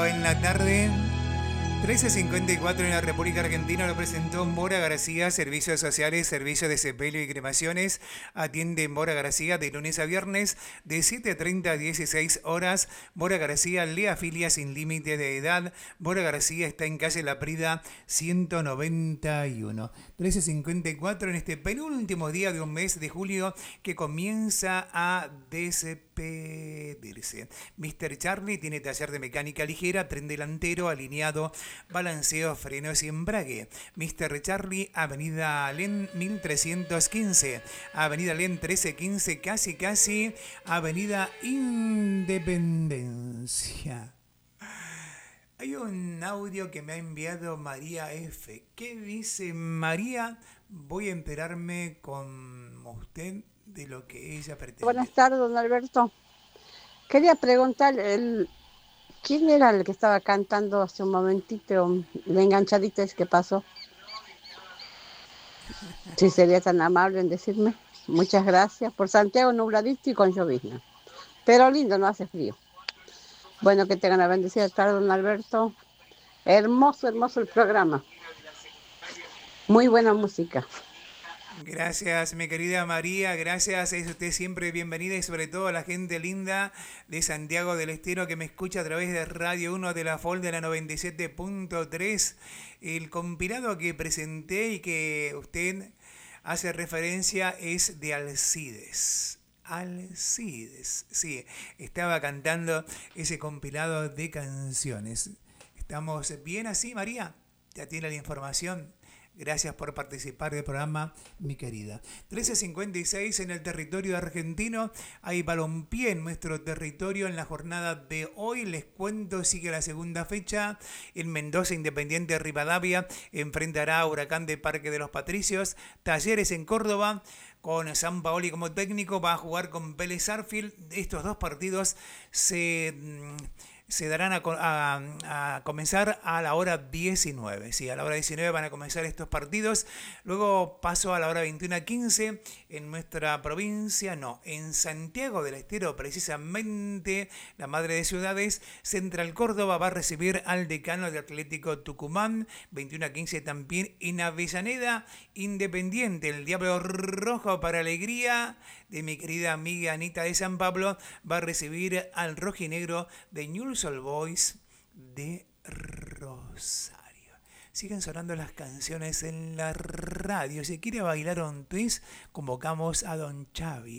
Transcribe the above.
En la tarde, 13:54 en la República Argentina, lo presentó Mora García, Servicios Sociales, Servicios de Sepelio y Cremaciones. Atiende Mora García de lunes a viernes de 7:30 a 16 horas. Mora García le afilia sin límite de edad. Mora García está en calle La Prida 191. 13:54 en este penúltimo día de un mes de julio que comienza a despedirse. Mr. Charlie tiene taller de mecánica ligera, tren delantero, alineado, balanceo, frenos y embrague. Mr. Charlie, Avenida Alén 1315, Avenida Alén 1315, casi, Avenida Independencia. Hay un audio que me ha enviado María F. ¿Qué dice María? Voy a enterarme con usted de lo que ella pretende. Buenas tardes, don Alberto. Quería preguntar, ¿quién era el que estaba cantando hace un momentito, la enganchadita es que pasó? Si sería tan amable en decirme. Muchas gracias. Por Santiago nubladito y con llovizna. Pero lindo, no hace frío. Bueno, que tengan la bendecida tarde, don Alberto. Hermoso el programa. Muy buena música. Gracias, mi querida María, gracias, es usted siempre bienvenida y sobre todo a la gente linda de Santiago del Estero que me escucha a través de Radio 1 de la FOL de la 97.3. El compilado que presenté y que usted hace referencia es de Alcides. Alcides, sí, estaba cantando ese compilado de canciones. ¿Estamos bien así, María? ¿Ya tiene la información? Gracias por participar del programa, mi querida. 13:56 en el territorio argentino. Hay balompié en nuestro territorio en la jornada de hoy. Les cuento, sigue la segunda fecha. En Mendoza, Independiente Rivadavia enfrentará a Huracán de Parque de los Patricios. Talleres en Córdoba, con San Paoli como técnico, va a jugar con Vélez Sarsfield. Estos dos partidos se darán a comenzar a la hora 19. Sí, a la hora 19 van a comenzar estos partidos. Luego paso a la hora 21:15 en nuestra provincia, no, en Santiago del Estero, precisamente la madre de ciudades. Central Córdoba va a recibir al Decano de Atlético Tucumán. 21:15 también en Avellaneda. Independiente, el Diablo Rojo para alegría de mi querida amiga Anita de San Pablo, va a recibir al rojinegro de Newell's Old Boys de Rosario. Siguen sonando las canciones en la radio. Si quiere bailar un twist, convocamos a Don Xavi.